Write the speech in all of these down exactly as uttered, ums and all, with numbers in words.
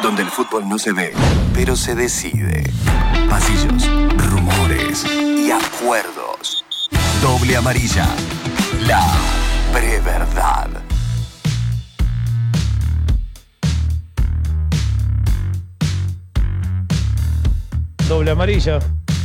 donde el fútbol no se ve, pero se decide. Pasillos, rumores y acuerdos. Doble amarilla. La preverdad. Doble amarilla.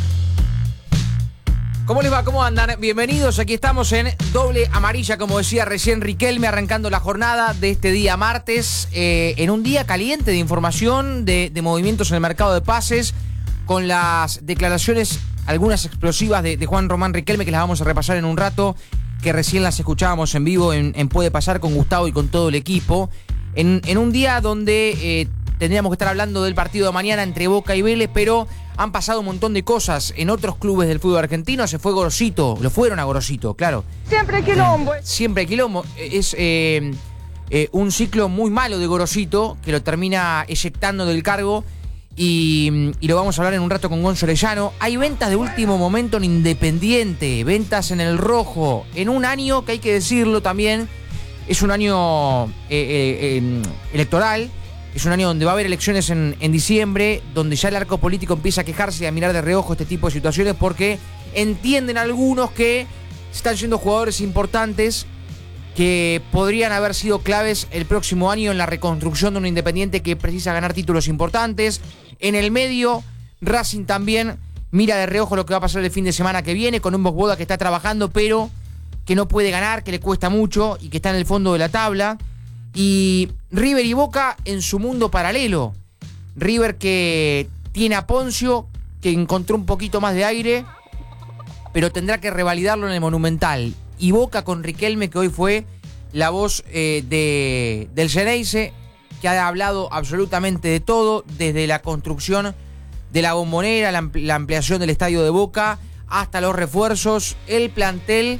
¿Cómo les va? ¿Cómo andan? Bienvenidos, aquí estamos en Doble Amarilla, como decía recién Riquelme, arrancando la jornada de este día martes, eh, en un día caliente de información, de, de movimientos en el mercado de pases, con las declaraciones, algunas explosivas de, de Juan Román Riquelme, que las vamos a repasar en un rato, que recién las escuchábamos en vivo en, en Puede Pasar con Gustavo y con todo el equipo, en, en un día donde eh, tendríamos que estar hablando del partido de mañana entre Boca y Vélez, pero han pasado un montón de cosas en otros clubes del fútbol argentino. Se fue Gorosito, lo fueron a Gorosito, claro. Siempre hay quilombo. Siempre hay quilombo. Es eh, eh, un ciclo muy malo de Gorosito, que lo termina eyectando del cargo, y, y lo vamos a hablar en un rato con Gonzo Orellano. Hay ventas de último momento en Independiente, ventas en el rojo, en un año que hay que decirlo también, es un año eh, eh, eh, electoral. Es un año donde va a haber elecciones en, en diciembre, donde ya el arco político empieza a quejarse y a mirar de reojo este tipo de situaciones porque entienden algunos que están siendo jugadores importantes que podrían haber sido claves el próximo año en la reconstrucción de un Independiente que precisa ganar títulos importantes. En el medio, Racing también mira de reojo lo que va a pasar el fin de semana que viene con un Boda que está trabajando pero que no puede ganar, que le cuesta mucho y que está en el fondo de la tabla. Y River y Boca en su mundo paralelo. River que tiene a Poncio, que encontró un poquito más de aire, pero tendrá que revalidarlo en el Monumental. Y Boca con Riquelme, que hoy fue la voz eh, de, del Xeneize, que ha hablado absolutamente de todo, desde la construcción de la Bombonera, la, ampli- la ampliación del estadio de Boca, hasta los refuerzos, el plantel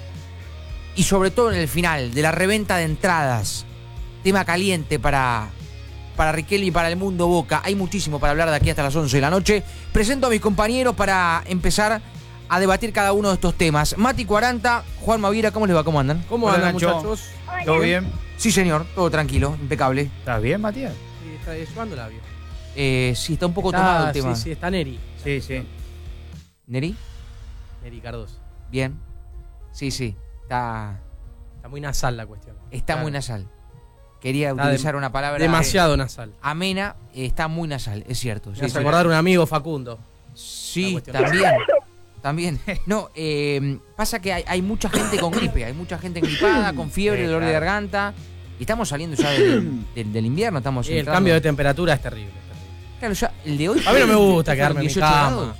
y sobre todo en el final, de la reventa de entradas. Tema caliente para, para Riquelme y para el mundo Boca. Hay muchísimo para hablar de aquí hasta las once de la noche. Presento a mis compañeros para empezar a debatir cada uno de estos temas. Mati Cuaranta, Juan Maviera, ¿cómo les va? ¿Cómo andan? ¿Cómo Hola, andan, Nacho. muchachos? ¿Todo bien? Sí, señor, todo tranquilo, impecable. ¿Estás bien, Matías? Sí, está llevando labio. Eh, sí, está un poco Está, tomado el tema. Sí, sí, está Neri. Sí, sí. ¿Neri? Neri Cardoso. Bien. Sí, sí, está, Está muy nasal la cuestión. está Claro. muy nasal. Quería Está utilizar de- una palabra Demasiado nasal. amena, eh, está muy nasal, es cierto. Me Sí, hace sí. acordar un amigo, Facundo. La Sí, cuestión. también. También. No, eh, pasa que hay, hay mucha gente con gripe, hay mucha gente gripada, con fiebre, Sí, dolor de claro. garganta. Y estamos saliendo ya del, del- del invierno, estamos Sí, el entrando- cambio de temperatura es terrible. es terrible. Claro, ya el de hoy. A mí no me gusta fue quedarme en mi dieciocho cama. grados.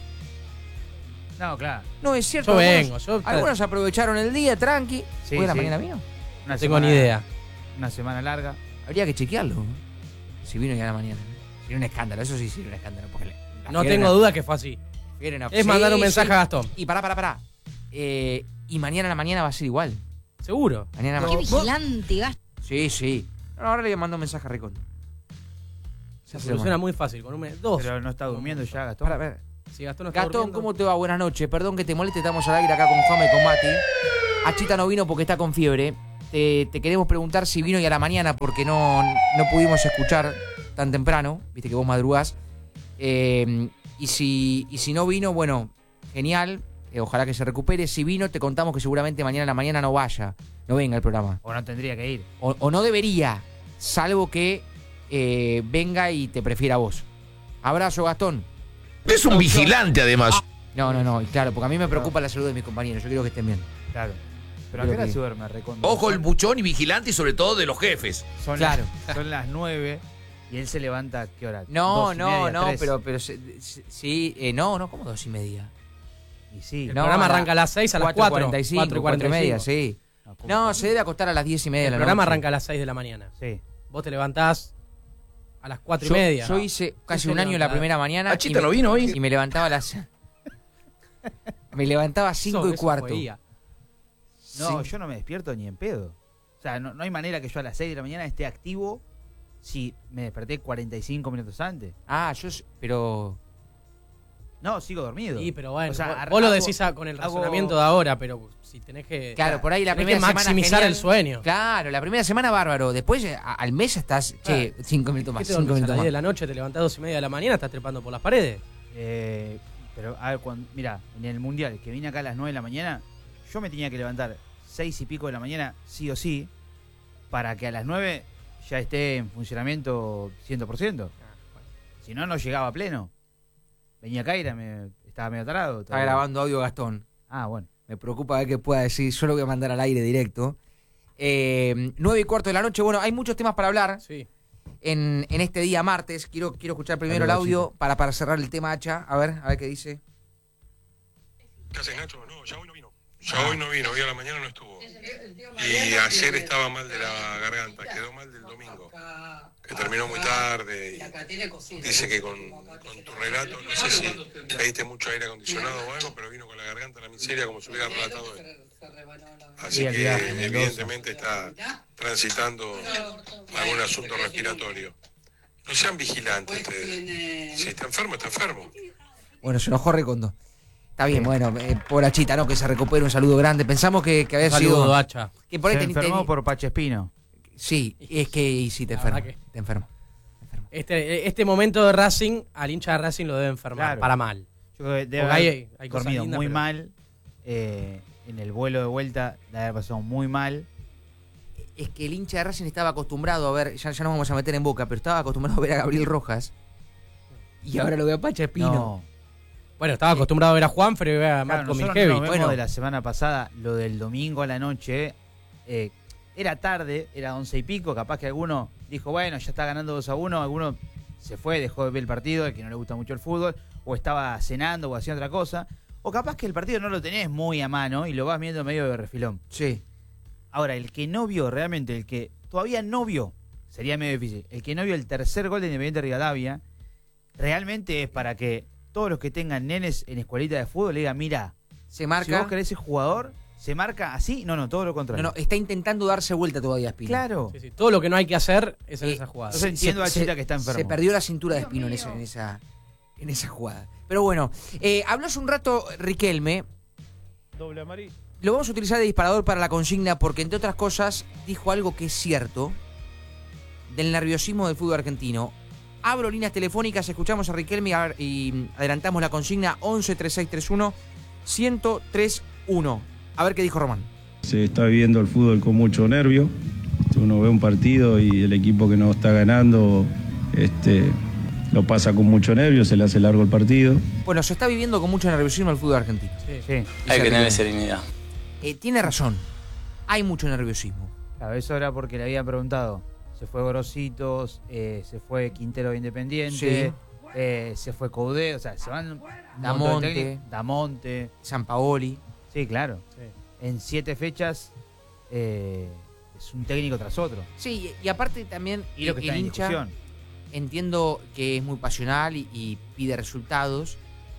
No, claro. No, es cierto. Yo algunos, vengo, yo algunos aprovecharon el día, tranqui. Sí, ¿Hoy de la sí. mañana vino? Una no tengo ni idea. Una semana larga. Habría que chequearlo. ¿no? Si vino ya a la mañana. Sería un escándalo, eso sí sería un escándalo. Porque le- la No fiebre tengo no- duda que fue así. fiebre no- Es Sí, mandar un sí. mensaje a Gastón. Y pará, pará, pará. Eh, y mañana a la mañana va a ser igual. Seguro. Mañana a la Qué mañana. vigilante, gasto. Sí, sí. No, ahora le mando un mensaje a Ricondo. Se soluciona muy fácil. Con un mes. Dos. Pero no está durmiendo ya, Gastón. Para ver. Si Gastón no está Gastón, durmiendo- ¿cómo te va? Buenas noches. Perdón que te moleste, estamos al aire acá con Juan y con Mati. Achita no vino porque está con fiebre. Te, te queremos preguntar si vino y a la mañana porque no, no pudimos escuchar tan temprano. Viste que vos madrugás. Eh, y, si, y si no vino, bueno, genial. Eh, ojalá que se recupere. Si vino, te contamos que seguramente mañana a la mañana no vaya. No venga el programa. O no tendría que ir. O, o no debería, salvo que eh, venga y te prefiera a vos. Abrazo, Gastón. Es un vigilante, además. No, no, no, y claro, porque a mí me preocupa la salud de mis compañeros. Yo quiero que estén bien. Claro. Pero ¿a Creo qué hora que- se duerme, Recondo? Ojo, el buchón y vigilante y sobre todo de los jefes. Son Claro. Las, son las nueve y él se levanta ¿a qué hora? No, Dos y no, media, no, tres. pero, pero se- se- sí, eh, no, no, como dos y media. Y sí. El No, programa a la- arranca a las seis, a las cuatro. cuarenta y cinco, cuatro y media, sí. No, ¿cómo? No, se debe acostar a las diez y media El de la programa noche. arranca a las seis de la mañana. Sí. Vos te levantás a las cuatro y Yo, media. yo hice casi se un año la levanta? primera mañana. Achita y me- no vino hoy. Y me levantaba a las. me levantaba a cinco Eso- y eso cuarto. fue guía. No, Sí. yo no me despierto ni en pedo. O sea, no, no hay manera que yo a las seis de la mañana esté activo si me desperté cuarenta y cinco minutos antes. Ah, yo. s- Pero. No, sigo dormido. Sí, pero bueno, O sea, vos, ar- vos lo hago- decís a- con el hago- razonamiento de ahora, pero si tenés que... Claro, por ahí la tenés primera que semana maximizar genial. el sueño. Claro, la primera semana bárbaro. Después a- al mes estás, che, cinco minutos ¿Qué más, te cinco dormís a minutos las más. diez de la noche, te levantás a dos y media de la mañana, estás trepando por las paredes? Eh, pero, a ver, cuando, mira, en el Mundial, que vine acá a las nueve de la mañana, yo me tenía que levantar seis y pico de la mañana, sí o sí, para que a las nueve ya esté en funcionamiento cien por ciento. Si no, no llegaba a pleno. Venía acá y era me- estaba medio tarado. Está grabando audio Gastón. Ah, bueno. Me preocupa ver qué pueda decir. Yo lo voy a mandar al aire directo. Eh, nueve y cuarto de la noche. Bueno, hay muchos temas para hablar Sí. en, en este día martes. Quiero, quiero escuchar primero el Saludos, audio chicos. para, para cerrar el tema Hacha. A ver, a ver qué dice. ¿Qué haces, Nacho? No, ya hoy no vino. Ya hoy no vino, hoy a la mañana no estuvo. Y ayer estaba mal de la garganta, quedó mal del domingo, que terminó muy tarde. Y dice que con, con tu relato, no sé si pediste mucho aire acondicionado o algo, pero vino con la garganta la miseria como se hubiera relatado él. Así Sí, el que viaje, Mendoza. evidentemente está transitando algún asunto respiratorio. No sean vigilantes ustedes. Si está enfermo, está enfermo. Bueno, se enojó Recondo. Está bien, bueno, eh, por Achita, ¿no? Que se recupere, un saludo grande. Pensamos que, que había Saludo, sido... Hacha. Que por ahí Se te- enfermó te- por Pachespino. Sí, es que y sí, te La enfermo. verdad que- Te enfermo. Este, este momento de Racing, al hincha de Racing lo debe enfermar, Claro. para mal. Yo creo que debe Porque haber hay- hay cosas dormido lindas, muy pero- mal. eh, en el vuelo de vuelta debe haber pasado muy mal. Es que el hincha de Racing estaba acostumbrado a ver, ya, ya nos vamos a meter en boca, pero estaba acostumbrado a ver a Gabriel Rojas. Y ahora lo ve a Pacha Espino. No. Bueno, estaba acostumbrado a ver a Juan, pero ve a Claro, Marco nosotros Miljevic. nos vemos Bueno. de la semana pasada, lo del domingo a la noche. eh, era tarde, era once y pico. Capaz que alguno dijo, bueno, ya está ganando dos a uno. Alguno se fue, dejó de ver el partido, el que no le gusta mucho el fútbol. O estaba cenando o haciendo otra cosa. O capaz que el partido no lo tenés muy a mano y lo vas viendo medio de refilón. Sí. Ahora, el que no vio, realmente, el que todavía no vio, sería medio difícil. El que no vio el tercer gol de Independiente Rivadavia, realmente es para que todos los que tengan nenes en escuelita de fútbol le digan, mira, Se si marca. vos querés ese jugador, ¿se marca así? No, no, todo lo No, contrario. no, está intentando darse vuelta todavía Espino. Claro. Sí, sí, todo lo que no hay que hacer es en Eh, esa jugada. Entonces entiendo a Chita que está enfermo. Se perdió la cintura de Espino en esa, en esa, en esa jugada. Pero bueno, eh, habló hace un rato Riquelme. Doble amarillo. Lo vamos a utilizar de disparador para la consigna porque, entre otras cosas, dijo algo que es cierto del nerviosismo del fútbol argentino. Abro líneas telefónicas, escuchamos a Riquelme y a- y adelantamos la consigna once treinta y seis treinta y uno ciento treinta y uno. A ver qué dijo Román. Se está viviendo el fútbol con mucho nervio. Uno ve un partido y el equipo que no está ganando este, lo pasa con mucho nervio, se le hace largo el partido. Bueno, se está viviendo con mucho nerviosismo el fútbol argentino. Sí. Sí, Hay Dice que tener Riquelme. serenidad. Eh, tiene razón. Hay mucho nerviosismo. claro, eso era porque le habían preguntado. Se fue Gorositos, eh, se fue Quintero de Independiente, Sí. eh, se fue Coudet, o sea, se van un Damonte. montón de técnicos. Damonte. San Paoli. Sí, claro. Sí. En siete fechas eh, es un técnico tras otro. Sí, y aparte también Y lo que el está en hincha, discusión. entiendo que es muy pasional y, y pide resultados,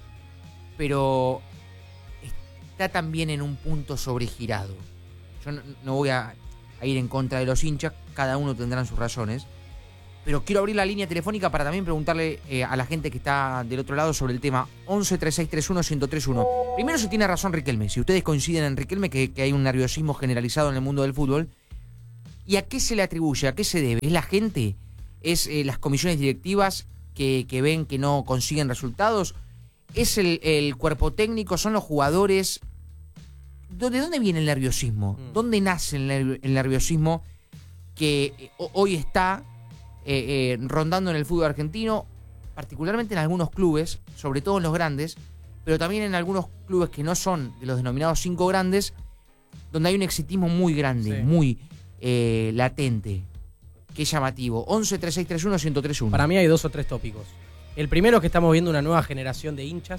pero está también en un punto sobregirado. Yo no, no voy a, a ir en contra de los hinchas, cada uno tendrá sus razones, pero quiero abrir la línea telefónica para también preguntarle eh, a la gente que está del otro lado sobre el tema once treinta y seis treinta y uno ciento treinta y uno. Primero, si tiene razón Riquelme, si ustedes coinciden en Riquelme que, que hay un nerviosismo generalizado en el mundo del fútbol, ¿y a qué se le atribuye? ¿A qué se debe? ¿Es la gente? ¿Es eh, las comisiones directivas que, que ven que no consiguen resultados? ¿Es el, el cuerpo técnico? ¿Son los jugadores? ¿De dónde viene el nerviosismo? Mm. ¿Dónde nace el, nerv- el nerviosismo que eh, ho- hoy está eh, eh, rondando en el fútbol argentino, particularmente en algunos clubes, sobre todo en los grandes, pero también en algunos clubes que no son de los denominados cinco grandes, donde hay un exitismo muy grande, Sí. muy eh, latente? Qué llamativo. once treinta y seis treinta y uno ciento treinta y uno. Para mí hay dos o tres tópicos. El primero es que estamos viendo una nueva generación de hinchas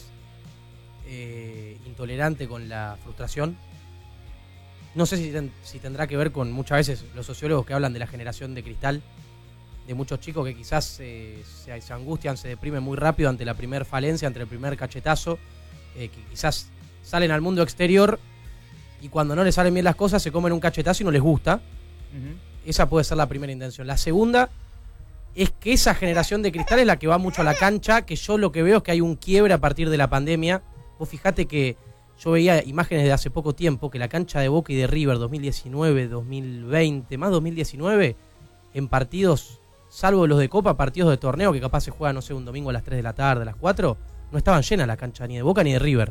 eh, intolerante con la frustración. No sé si, ten- si tendrá que ver con muchas veces los sociólogos que hablan de la generación de cristal, de muchos chicos que quizás eh, se, se angustian, se deprimen muy rápido ante la primer falencia, ante el primer cachetazo, eh, que quizás salen al mundo exterior y cuando no les salen bien las cosas se comen un cachetazo y no les gusta. Esa puede ser la primera intención. La segunda, es que esa generación de cristal es la que va mucho a la cancha, que yo lo que veo es que hay un quiebre a partir de la pandemia. Vos fijate que yo veía imágenes de hace poco tiempo, que la cancha de Boca y de River dos mil diecinueve, dos mil veinte, más dos mil diecinueve, en partidos, salvo los de Copa, partidos de torneo que capaz se juegan, no sé, un domingo a las tres de la tarde, a las cuatro, no estaban llenas la cancha ni de Boca ni de River.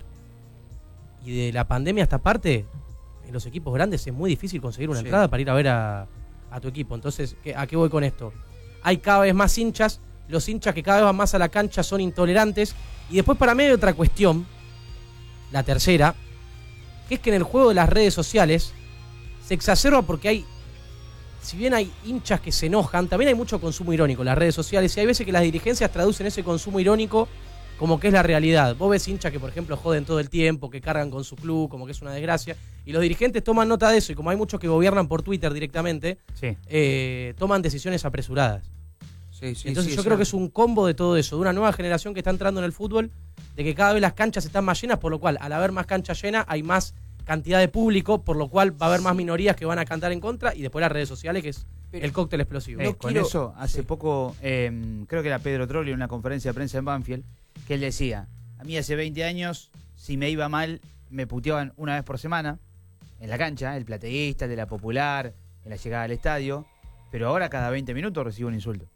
Y de la pandemia a esta parte, en los equipos grandes es muy difícil conseguir una Sí. entrada para ir a ver a, a tu equipo. Entonces, ¿qué- ¿a qué voy con esto? Hay cada vez más hinchas, los hinchas que cada vez van más a la cancha son intolerantes, y después para mí hay otra cuestión, la tercera, que es que en el juego de las redes sociales se exacerba porque hay, si bien hay hinchas que se enojan, también hay mucho consumo irónico en las redes sociales, y hay veces que las dirigencias traducen ese consumo irónico como que es la realidad. Vos ves hinchas que, por ejemplo, joden todo el tiempo, que cargan con su club, como que es una desgracia, y los dirigentes toman nota de eso, y como hay muchos que gobiernan por Twitter directamente, Sí. eh, toman decisiones apresuradas. Sí, sí, Entonces sí, yo creo que es un combo de todo eso, de una nueva generación que está entrando en el fútbol, de que cada vez las canchas están más llenas, por lo cual al haber más canchas llenas hay más cantidad de público, por lo cual va a haber más minorías que van a cantar en contra, y después las redes sociales, que es Pero- el cóctel explosivo. Eh, No con quiero- eso, hace sí. poco, eh, creo que era Pedro Trolli en una conferencia de prensa en Banfield, que él decía, a mí hace veinte años, si me iba mal, me puteaban una vez por semana, en la cancha, el plateísta, el de la Popular, en la llegada al estadio, pero ahora cada veinte minutos recibo un insulto.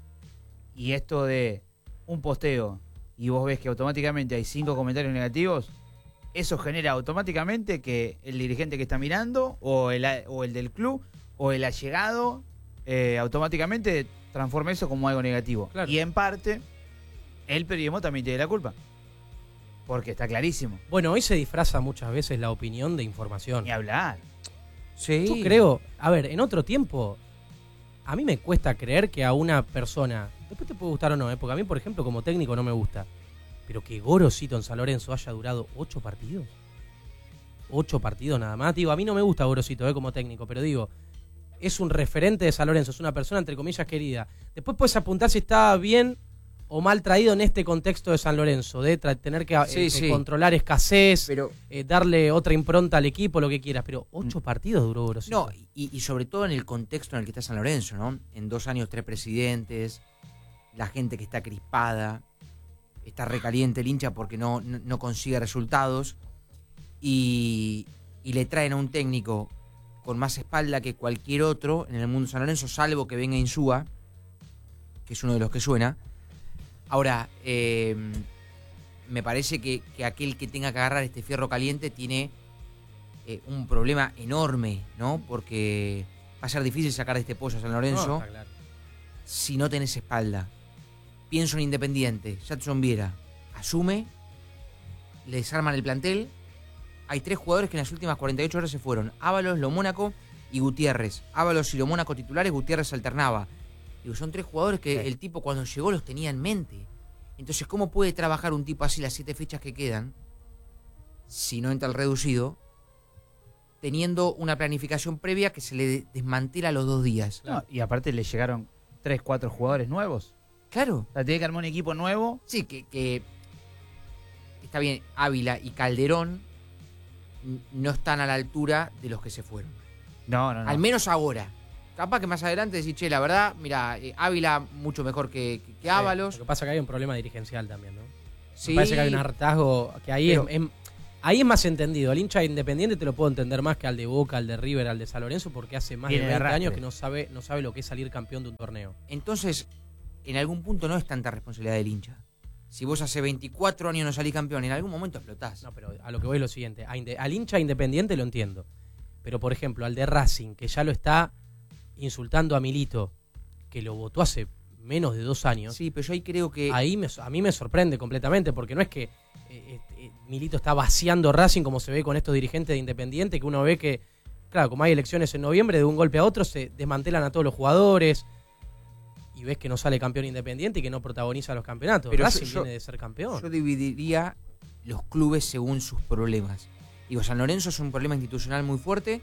Y esto de un posteo, y vos ves que automáticamente hay cinco comentarios negativos, eso genera automáticamente que el dirigente que está mirando, o el, o el del club, o el allegado, eh, automáticamente transforma eso como algo negativo. Claro. Y en parte, el periodismo también tiene la culpa. Porque está clarísimo. Bueno, hoy se disfraza muchas veces la opinión de información. Ni hablar. Sí. Yo creo, a ver, en otro tiempo, a mí me cuesta creer que a una persona, después te puede gustar o no, ¿eh? Porque a mí, por ejemplo, como técnico no me gusta, pero que Gorosito en San Lorenzo haya durado ocho partidos. Ocho partidos nada más. Digo, a mí no me gusta Gorosito ¿eh? como técnico, pero digo, es un referente de San Lorenzo, es una persona, entre comillas, querida. Después puedes apuntar si está bien o mal traído en este contexto de San Lorenzo, de tra- tener que, eh, Sí, que sí. controlar escasez, Pero eh, darle otra impronta al equipo, lo que quieras, pero ocho partidos duró Gorosito. no, y, y sobre todo en el contexto en el que está San Lorenzo, ¿no? En dos años, tres presidentes, la gente que está crispada, está recaliente el hincha porque no, no, no consigue resultados, y, y le traen a un técnico con más espalda que cualquier otro en el mundo de San Lorenzo, salvo que venga Insúa, que es uno de los que suena. Ahora, eh, me parece que, que aquel que tenga que agarrar este fierro caliente tiene eh, un problema enorme, ¿no? Porque va a ser difícil sacar de este pollo a San Lorenzo No, está claro. si no tenés espalda. Pienso en Independiente, Jadson Viera asume, le desarman el plantel. Hay tres jugadores que en las últimas cuarenta y ocho horas se fueron: Ábalos, Lo Mónaco y Gutiérrez. Ábalos y Lo Mónaco titulares, Gutiérrez alternaba. Digo, son tres jugadores que Sí. el tipo cuando llegó los tenía en mente. Entonces, ¿cómo puede trabajar un tipo así las siete fechas que quedan, si no entra el reducido, teniendo una planificación previa que se le desmantela a los dos días? No, y aparte le llegaron tres, cuatro jugadores nuevos. Claro. O sea, tiene que armar un equipo nuevo. Sí, que, que está bien, Ávila y Calderón n- no están a la altura de los que se fueron. No, no, no. Al menos ahora. Capaz que más adelante decís, che, la verdad, mira, eh, Ávila mucho mejor que, que, que Ábalos. Lo que pasa es que hay un problema dirigencial también, ¿no? Sí, Me parece que hay un hartazgo que ahí, Pero- es, es- ahí es más entendido. Al hincha Independiente te lo puedo entender más que al de Boca, al de River, al de San Lorenzo, porque hace más Viene de de veinte arrastre. años que no sabe, no sabe lo que es salir campeón de un torneo. Entonces, en algún punto no es tanta responsabilidad del hincha. Si vos hace veinticuatro años no salís campeón, en algún momento explotás. No, pero a lo que voy es lo siguiente. A Inde- al hincha Independiente lo entiendo. Pero, por ejemplo, al de Racing, que ya lo está insultando a Milito, que lo votó hace menos de dos años, Sí, pero yo ahí creo que... ahí me, a mí me sorprende completamente, porque no es que eh, eh, Milito está vaciando Racing como se ve con estos dirigentes de Independiente, que uno ve que, claro, como hay elecciones en noviembre, de un golpe a otro se desmantelan a todos los jugadores y ves que no sale campeón Independiente y que no protagoniza los campeonatos. Pero Racing yo- yo- viene de ser campeón. Yo dividiría los clubes según sus problemas. Digo, San Lorenzo es un problema institucional muy fuerte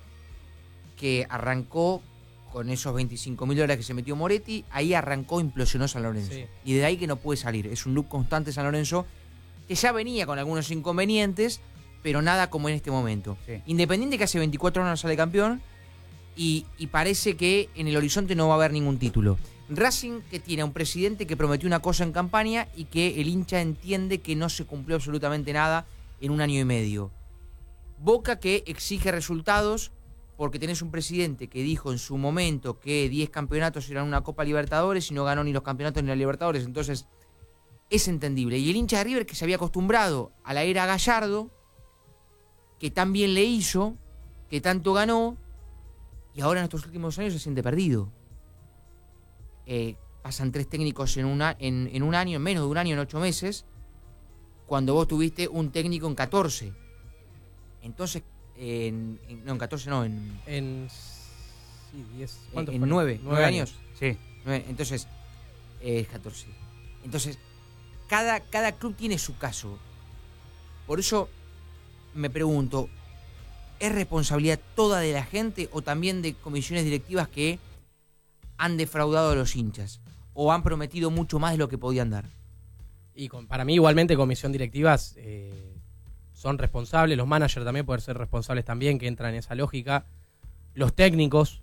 que arrancó con esos veinticinco mil dólares que se metió Moretti. Ahí arrancó, implosionó San Lorenzo. Sí. Y de ahí que no puede salir. Es un loop constante San Lorenzo que ya venía con algunos inconvenientes, pero nada como en este momento. Sí. Independiente que hace veinticuatro años no sale campeón y, y parece que en el horizonte no va a haber ningún título. Racing que tiene a un presidente que prometió una cosa en campaña y que el hincha entiende que no se cumplió absolutamente nada en un año y medio. Boca que exige resultados porque tenés un presidente que dijo en su momento que diez campeonatos eran una Copa Libertadores y no ganó ni los campeonatos ni la Libertadores, entonces es entendible. Y el hincha de River que se había acostumbrado a la era Gallardo, que tan bien le hizo, que tanto ganó, y ahora en estos últimos años se siente perdido. Eh, pasan tres técnicos en, una, en, en un año, en menos de un año, en ocho meses, cuando vos tuviste un técnico en catorce. Entonces, en, en, no, en catorce no, en... En... Sí, diez. ¿Cuántos En fueron? nueve, nueve años. Sí. Nueve, entonces, eh, catorce. Entonces, cada, cada club tiene su caso. Por eso me pregunto, ¿es responsabilidad toda de la gente o también de comisiones directivas que han defraudado a los hinchas o han prometido mucho más de lo que podían dar? Y con, para mí igualmente comisión directivas eh, son responsables, los managers también pueden ser responsables también, que entran en esa lógica, los técnicos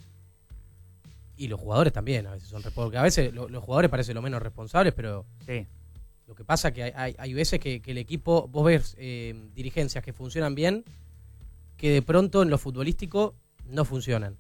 y los jugadores también a veces son responsables, porque a veces lo, los jugadores parecen lo menos responsables, pero Sí. lo que pasa es que hay, hay, hay veces que, que el equipo, vos ves eh, dirigencias que funcionan bien, que de pronto en lo futbolístico no funcionan.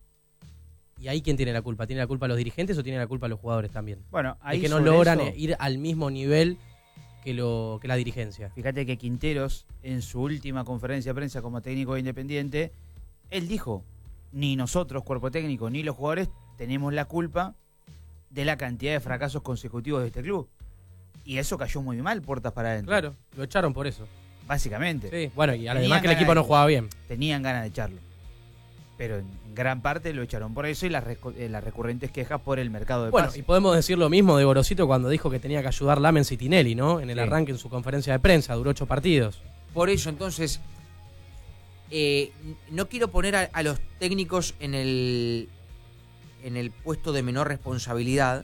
¿Y ahí quién tiene la culpa? ¿Tiene la culpa los dirigentes o tiene la culpa los jugadores también? Bueno, ahí De que no sobre logran eso, ir al mismo nivel que, lo, que la dirigencia. fíjate que Quinteros, en su última conferencia de prensa como técnico de Independiente, él dijo, ni nosotros, cuerpo técnico, ni los jugadores tenemos la culpa de la cantidad de fracasos consecutivos de este club. Y eso cayó muy mal, puertas para adentro. Claro, lo echaron por eso. Básicamente. Sí, bueno, y además Tenían que el equipo ganas no de- jugaba bien. Tenían ganas de echarlo. Pero en gran parte lo echaron por eso y las, recu- eh, las recurrentes quejas por el mercado de Bueno, pases. y podemos decir lo mismo de Gorosito cuando dijo que tenía que ayudar Lamens y Tinelli, ¿no? En el Sí. arranque en su conferencia de prensa, duró ocho partidos. Por eso, entonces, eh, no quiero poner a, a los técnicos en el, en el puesto de menor responsabilidad,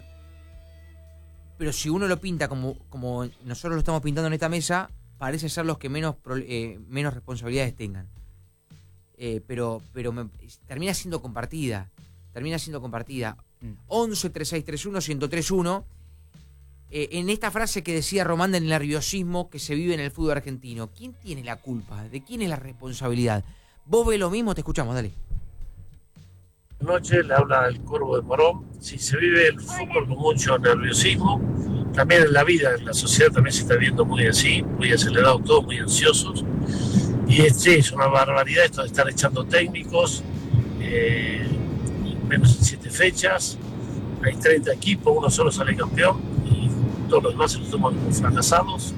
pero si uno lo pinta como, como nosotros lo estamos pintando en esta mesa, parece ser los que menos, pro- eh, menos responsabilidades tengan. Eh, pero pero me- termina siendo compartida, termina siendo compartida. Mm. once, treinta y seis, treinta y uno, ciento tres uno. Eh, en esta frase que decía Román del nerviosismo que se vive en el fútbol argentino, ¿quién tiene la culpa? ¿De quién es la responsabilidad? ¿Vos ves lo mismo? Te escuchamos, dale. Buenas noches, le habla el Corvo de Morón. Sí, se vive el fútbol con mucho nerviosismo. También en la vida, en la sociedad también se está viendo muy así, muy acelerado, todos muy ansiosos. Y es, sí, es una barbaridad esto de estar echando técnicos, eh, menos en siete fechas. Hay treinta equipos, uno solo sale campeón y todos los demás se los toman como fracasados.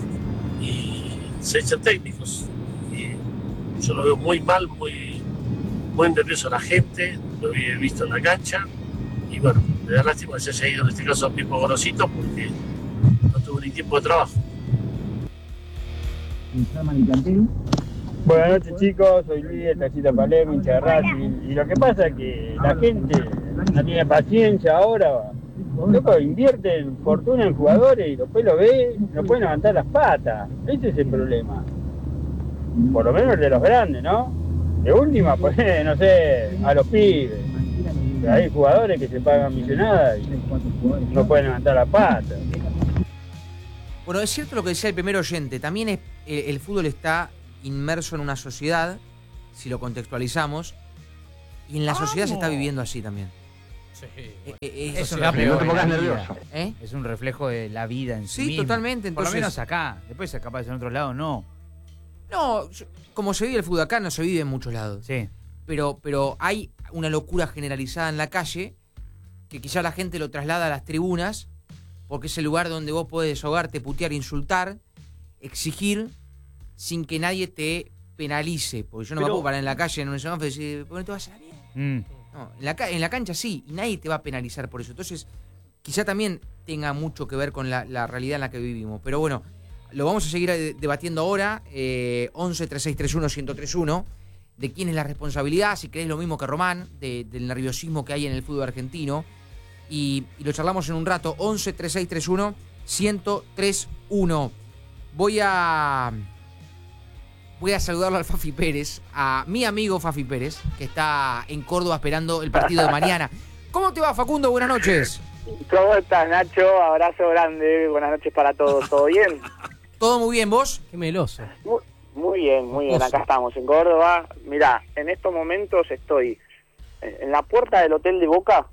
Y se echan técnicos. Y yo lo veo muy mal, muy, muy nervioso a la gente, lo he visto en la cancha. Y bueno, me da lástima que se haya ido en este caso a Pipo Gorosito porque no tuvo ni tiempo de trabajo. Buenas noches chicos, soy Luis de Taxita Palermo, hincha de Racing. Y lo que pasa es que la gente no tiene paciencia ahora. Loco, invierten fortuna en jugadores y después lo ve, no pueden levantar las patas. Ese es el problema. Por lo menos el de los grandes, ¿no? De última, pues, no sé, a los pibes. Pero hay jugadores que se pagan millonadas y no pueden levantar las patas. Bueno, es cierto lo que decía el primer oyente. También es, eh, el fútbol está inmerso en una sociedad, si lo contextualizamos, y en la sociedad se está viviendo así también. Sí, Eh, bueno. eh, Es eso- un no te reflejo de pongas la nervioso. vida. ¿Eh? Es un reflejo de la vida en sí Sí, misma. totalmente, Por lo entonces- menos acá. Después capaz en otros lados no. No, yo- como se vive el fútbol acá, no se vive en muchos lados. Sí. Pero, pero hay una locura generalizada en la calle que quizá la gente lo traslada a las tribunas porque es el lugar donde vos podés desahogarte, putear, insultar, exigir sin que nadie te penalice. Porque yo no me Pero- puedo parar en la calle en un semáforo y decir, ¿por qué no te vas a la mierda? Mm. No, en la, ca- en la cancha sí, y nadie te va a penalizar por eso. Entonces, quizá también tenga mucho que ver con la, la realidad en la que vivimos. Pero bueno, lo vamos a seguir eh, debatiendo ahora, eh, once, treinta y seis, treinta y uno, ciento tres uno, de quién es la responsabilidad, si crees lo mismo que Román, de- del nerviosismo que hay en el fútbol argentino. Y, y lo charlamos en un rato, once, treinta y seis, treinta y uno, ciento tres uno. Voy a... Voy a saludarlo al Fafi Pérez, a mi amigo Fafi Pérez, que está en Córdoba esperando el partido de mañana. ¿Cómo te va, Facundo? Buenas noches. ¿Cómo estás, Nacho? Abrazo grande, buenas noches para todos, ¿todo bien? Todo muy bien, ¿vos? Qué meloso. Muy, muy bien, muy bien, acá estamos en Córdoba. Mirá, en estos momentos estoy en la puerta del hotel de Boca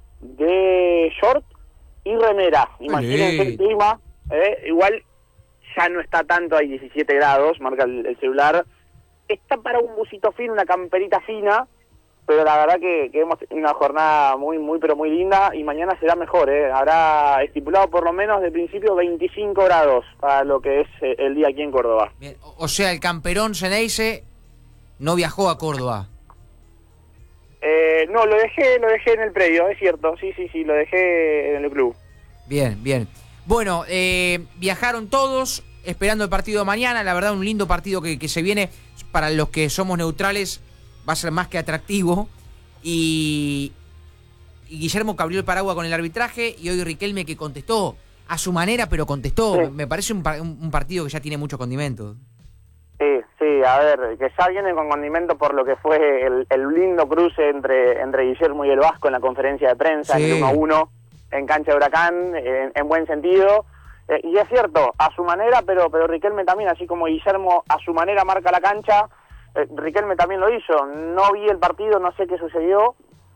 de short y remera. Imagínense el clima, ¿eh? Igual ya no está tanto, hay diecisiete grados, marca el, el celular. Está para un busito fino, una camperita fina, pero la verdad que, que hemos tenido una jornada muy, muy, pero muy linda y mañana será mejor, ¿eh? Habrá estipulado por lo menos de principio veinticinco grados para lo que es eh, el día aquí en Córdoba. Bien, o, o sea, el camperón Ceneice no viajó a Córdoba. Eh, no, lo dejé, lo dejé en el predio, es cierto, sí, sí, sí, lo dejé en el club. Bien, bien. Bueno, eh, viajaron todos esperando el partido de mañana, la verdad un lindo partido que, que se viene, para los que somos neutrales va a ser más que atractivo, y, y Guillermo que abrió el paraguas con el arbitraje, y hoy Riquelme que contestó a su manera, pero contestó. Sí. Me parece un, un partido que ya tiene mucho condimento. Sí, sí, a ver, que ya viene con condimento por lo que fue el, el lindo cruce entre, entre Guillermo y el Vasco en la conferencia de prensa, sí. En el uno a uno, en cancha de Huracán, en, en buen sentido. Eh, y es cierto, a su manera, pero, pero Riquelme también, así como Guillermo a su manera marca la cancha, eh, Riquelme también lo hizo. No vi el partido, no sé qué sucedió,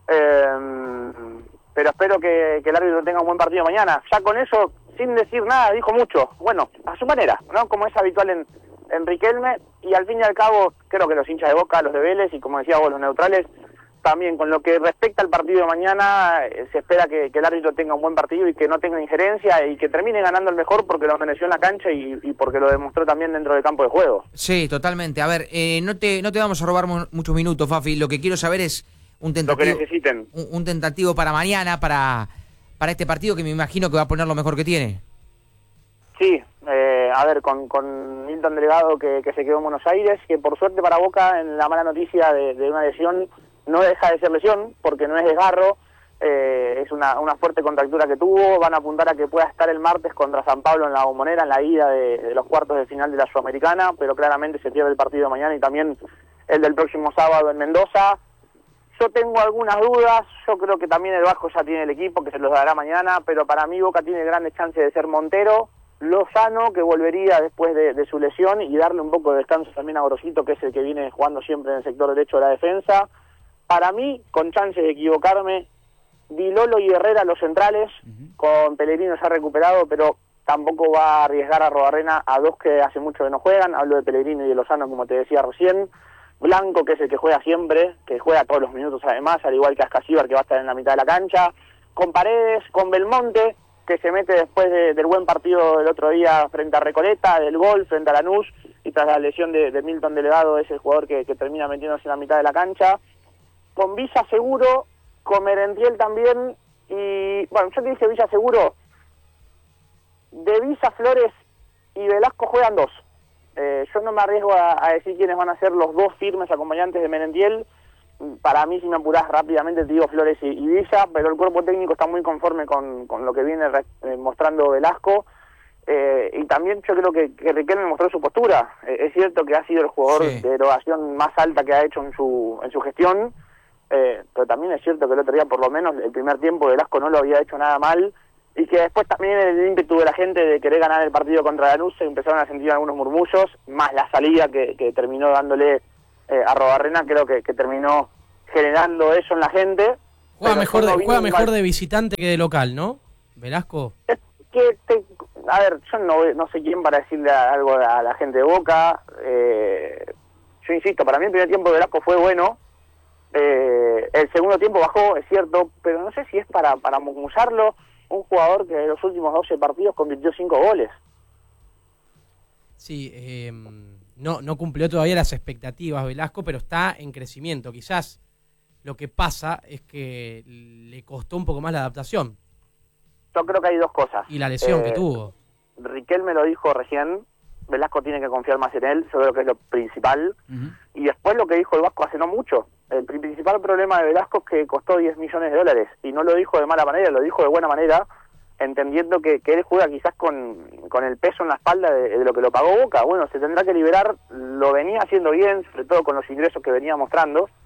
eh, pero espero que, que el árbitro tenga un buen partido mañana. Ya con eso, sin decir nada, dijo mucho. Bueno, a su manera, ¿no? Como es habitual en... en Riquelme, y al fin y al cabo creo que los hinchas de Boca, los de Vélez y como decía vos, los neutrales, también con lo que respecta al partido de mañana, eh, se espera que, que el árbitro tenga un buen partido y que no tenga injerencia y que termine ganando el mejor porque lo mereció en la cancha y, y porque lo demostró también dentro del campo de juego. Sí, totalmente. A ver, eh, no te no te vamos a robar mu- muchos minutos, Fafi, lo que quiero saber es un tentativo, lo que necesiten. Un, un tentativo para mañana, para, para este partido que me imagino que va a poner lo mejor que tiene. Sí, eh, a ver, con, con Milton Delegado que, que se quedó en Buenos Aires, que por suerte para Boca en la mala noticia de, de una lesión no deja de ser lesión porque no es desgarro, eh, es una, una fuerte contractura que tuvo, van a apuntar a que pueda estar el martes contra San Pablo en la Bombonera en la ida de, de los cuartos de final de la Sudamericana, pero claramente se pierde el partido de mañana y también el del próximo sábado en Mendoza. Yo tengo algunas dudas, yo creo que también el Vasco ya tiene el equipo que se los dará mañana, pero para mí Boca tiene grandes chances de ser Montero, Lozano, que volvería después de, de su lesión, y darle un poco de descanso también a Gorosito, que es el que viene jugando siempre en el sector derecho de la defensa. Para mí, con chances de equivocarme, Di Lolo y Herrera los centrales, uh-huh. Con Pellegrino ya recuperado, pero tampoco va a arriesgar a Arrobarrena a dos que hace mucho que no juegan. Hablo de Pellegrino y de Lozano, como te decía recién. Blanco, que es el que juega siempre, que juega todos los minutos además, al igual que Ascasíbar, que va a estar en la mitad de la cancha. Con Paredes, con Belmonte, que se mete después de, del buen partido del otro día frente a Recoleta, del gol frente a Lanús, y tras la lesión de, de Milton Delegado es el jugador que, que termina metiéndose en la mitad de la cancha. Con Villa seguro, con Merentiel también, y bueno, yo te dije Villa seguro, de Villa, Flores y Velasco juegan dos. Eh, yo no me arriesgo a, a decir quiénes van a ser los dos firmes acompañantes de Merentiel. Para mí, si me apurás rápidamente, te digo Flores y, y Villa, pero el cuerpo técnico está muy conforme con, con lo que viene re, eh, mostrando Velasco. Eh, y también yo creo que, que Riquelme mostró su postura. Eh, es cierto que ha sido el jugador sí. de erogación más alta que ha hecho en su en su gestión, eh, pero también es cierto que el otro día, por lo menos, el primer tiempo Velasco no lo había hecho nada mal, y que después también el ímpetu de la gente de querer ganar el partido contra Lanús se empezaron a sentir algunos murmullos, más la salida que, que terminó dándole Eh, Arrobarrena, creo que, que terminó generando eso en la gente. Juega mejor, de, juega mejor de visitante que de local, ¿no? Velasco. Es que, te, a ver, yo no, no sé quién para decirle algo a la gente de Boca. Eh, yo insisto, para mí el primer tiempo de Velasco fue bueno. Eh, el segundo tiempo bajó, es cierto, pero no sé si es para, para murmullarlo. Un jugador que en los últimos doce partidos convirtió cinco goles. Sí, eh... No, no cumplió todavía las expectativas Velasco, pero está en crecimiento. Quizás lo que pasa es que le costó un poco más la adaptación. Yo creo que hay dos cosas. Y la lesión eh, que tuvo. Riquelme lo dijo recién, Velasco tiene que confiar más en él, yo creo que es lo principal. Uh-huh. Y después lo que dijo el Vasco hace no mucho. El principal problema de Velasco es que costó diez millones de dólares. Y no lo dijo de mala manera, lo dijo de buena manera, entendiendo que, que él juega quizás con, con el peso en la espalda de, de lo que lo pagó Boca. Bueno, se tendrá que liberar, lo venía haciendo bien, sobre todo con los ingresos que venía mostrando,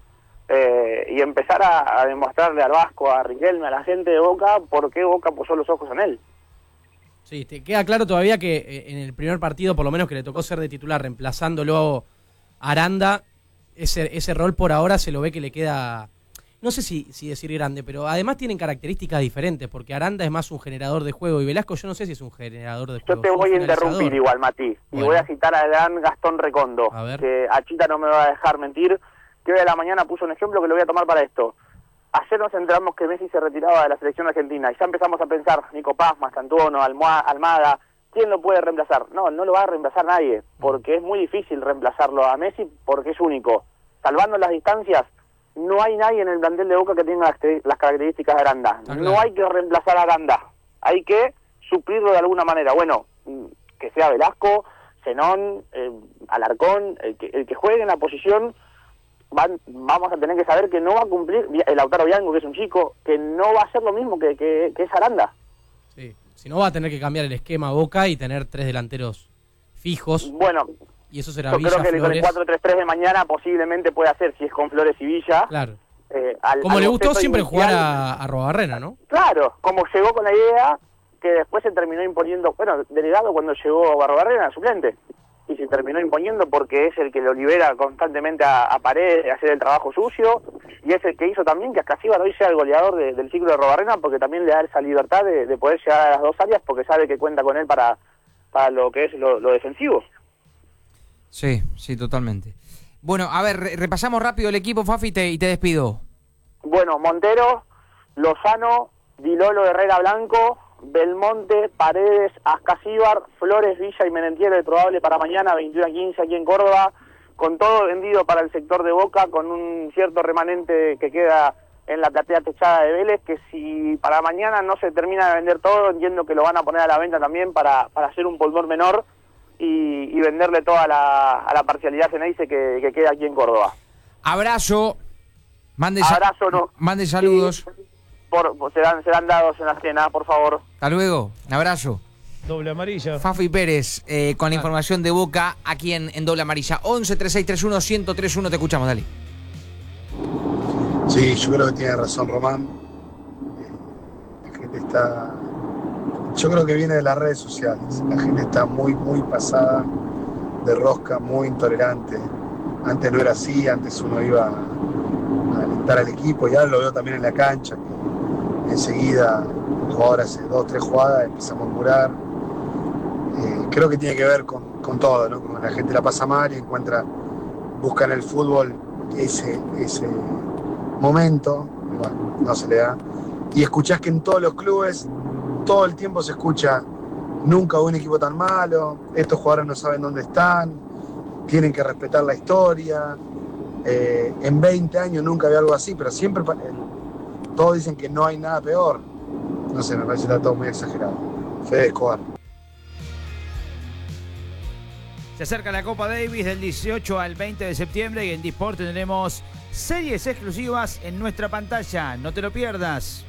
eh, y empezar a, a demostrarle al Vasco, a Riquelme, a la gente de Boca, por qué Boca puso los ojos en él. Sí, te queda claro todavía que eh, en el primer partido, por lo menos que le tocó ser de titular, reemplazándolo a Aranda, ese, ese rol por ahora se lo ve que le queda, no sé si, si decir grande, pero además tienen características diferentes, porque Aranda es más un generador de juego y Velasco yo no sé si es un generador de juego. Yo te voy a interrumpir igual, Mati, bueno. y voy a citar al gran Gastón Recondo, a ver. que a Chita no me va a dejar mentir, que hoy a la mañana puso un ejemplo que lo voy a tomar para esto. Ayer nos enteramos que Messi se retiraba de la selección argentina y ya empezamos a pensar, Nico Paz, Mastantuono, Almada, ¿quién lo puede reemplazar? No, no lo va a reemplazar nadie, porque es muy difícil reemplazarlo a Messi porque es único. Salvando las distancias, no hay nadie en el plantel de Boca que tenga las, las características de Aranda. Ah, no claro. hay que reemplazar a Aranda, hay que suplirlo de alguna manera. Bueno, que sea Velasco, Zenón, eh, Alarcón, el que, el que juegue en la posición... Van, vamos a tener que saber que no va a cumplir el Lautaro Bianco, que es un chico, que no va a ser lo mismo que, que, que es Aranda. Sí, si no va a tener que cambiar el esquema Boca y tener tres delanteros fijos. Bueno, y eso será yo Villa, creo que Flores. con el cuatro tres tres de mañana posiblemente puede hacer, si es con Flores y Villa. Claro. Eh, al, Como al le gustó boceto siempre inicial, jugar a, a Robarrena, ¿no? Claro, como llegó con la idea que después se terminó imponiendo, bueno, delegado cuando llegó Barbarrena, suplente, y se terminó imponiendo porque es el que lo libera constantemente a, a Paredes de hacer el trabajo sucio, y es el que hizo también que Ascasíbar hoy sea el goleador de, del ciclo de Robarrena, porque también le da esa libertad de, de poder llegar a las dos áreas, porque sabe que cuenta con él para, para lo que es lo, lo defensivo. Sí, sí, totalmente. Bueno, a ver, re- repasamos rápido el equipo, Fafi, y te, y te despido. Bueno, Montero, Lozano, Dilolo, Herrera, Blanco, Belmonte, Paredes, Ascasíbar, Flores, Villa y Menentiel, el probable para mañana, veintiuno a quince aquí en Córdoba, con todo vendido para el sector de Boca, con un cierto remanente que queda en la platea techada de Vélez, que si para mañana no se termina de vender todo, entiendo que lo van a poner a la venta también para, para hacer un polvor menor y, y venderle toda la, a la parcialidad Ceneice que, que queda aquí en Córdoba. Abrazo. Mande, sa- Abrazo, no. mande saludos. Sí. Por, por- serán, serán dados en la cena, por favor. Hasta luego. Un abrazo. Doble amarilla. Fafi Pérez, eh, con la información de Boca aquí en, en Doble Amarilla. once, treinta y seis, treinta y uno, ciento treinta y uno. Te escuchamos, dale. Sí, yo creo que tiene razón Román. La gente está... Yo creo que viene de las redes sociales. La gente está muy, muy pasada de rosca, muy intolerante. Antes no era así, antes uno iba a alentar al equipo y ahora lo veo también en la cancha. Que enseguida, el jugador hace dos, tres jugadas, empieza a murmurar. Eh, creo que tiene que ver con, con todo, ¿no? Como la gente la pasa mal y encuentra, busca en el fútbol ese, ese momento, bueno, no se le da. Y escuchás que en todos los clubes todo el tiempo se escucha, nunca hubo un equipo tan malo, estos jugadores no saben dónde están, tienen que respetar la historia, eh, en veinte años nunca había algo así, pero siempre eh, todos dicen que no hay nada peor. No sé, me parece que está todo muy exagerado. Fede Escobar. Se acerca la Copa Davis del dieciocho al veinte de septiembre y en Disport tendremos series exclusivas en nuestra pantalla. No te lo pierdas.